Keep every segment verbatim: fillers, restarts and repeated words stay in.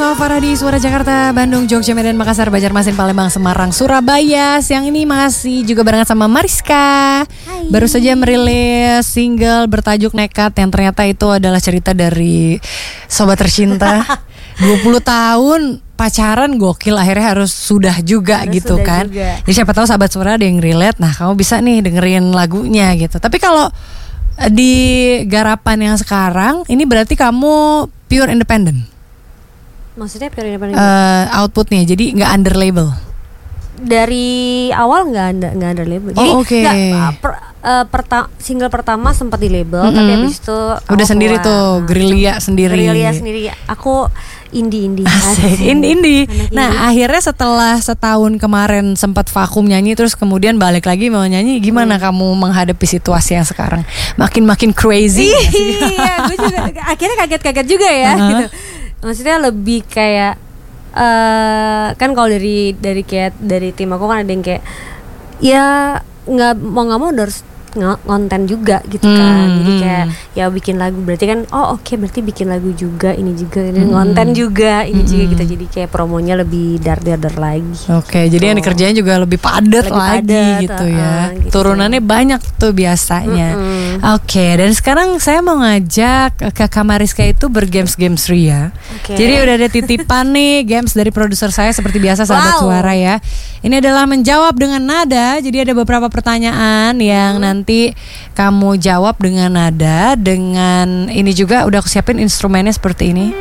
bersama Farah di Suara Jakarta, Bandung, Jogja, Medan, Makassar, Banjarmasin, Palembang, Semarang, Surabaya. Siang ini masih juga barengan sama Mariska. Hai. Baru saja merilis single bertajuk Nekat, yang ternyata itu adalah cerita dari sobat tercinta. dua puluh tahun pacaran gokil, akhirnya harus sudah juga harus gitu sudah kan juga. Jadi siapa tahu sahabat Suara ada yang relate. Nah kamu bisa nih dengerin lagunya gitu. Tapi kalau di garapan yang sekarang ini berarti kamu pure independent. Maksudnya pure independent? Uh, outputnya jadi nggak under label. Dari awal nggak under nggak under label. Jadi oh, oke. Okay. Per, uh, perta- single pertama sempat di label, mm-hmm. tapi habis itu udah sendiri keluar. Tuh gerilya sendiri. Gerilya sendiri. Aku indie-indie. Asik, indie-indie. Nah, akhirnya setelah setahun kemarin sempat vakum nyanyi, terus kemudian balik lagi mau nyanyi, gimana hmm. kamu menghadapi situasi yang sekarang? Makin-makin crazy. Iya, gue juga akhirnya kaget-kaget juga ya uh-huh. gitu. Maksudnya lebih kayak uh, kan kalau dari dari kayak dari tim aku kan ada yang kayak ya nggak mau nggak mau harus ngonten juga gitu kan. hmm, Jadi kayak ya bikin lagu berarti kan oh oke okay, berarti bikin lagu juga ini juga ini hmm. ngonten juga ini hmm. juga gitu. Jadi kayak promonya lebih dar-dar lagi. Oke, okay, gitu. Jadi yang dikerjain juga lebih padat lebih lagi padat, gitu uh, ya. Gitu. Turunannya banyak tuh biasanya. hmm. Oke, okay, dan sekarang saya mau ngajak Kakak Mariska itu bergames-games ria. Okay. Jadi udah ada titipan nih games dari produser saya seperti biasa sahabat wow. Suara ya. Ini adalah menjawab dengan nada. Jadi ada beberapa pertanyaan yang hmm. nanti Nanti kamu jawab dengan nada. Dengan ini juga udah aku siapin instrumennya seperti ini.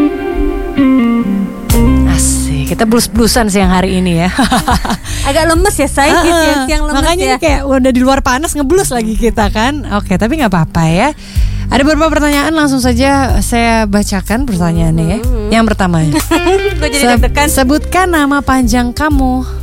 Asik, kita blues-bluesan siang hari ini ya. Agak lemes ya saya uh, siang-siang lemes makanya ya. Kayak udah di luar panas ngeblues lagi kita kan. Oke, tapi gak apa-apa ya. Ada beberapa pertanyaan, langsung saja saya bacakan pertanyaannya ya. Yang pertama Gue jadi deg-degan. Sebutkan nama panjang kamu.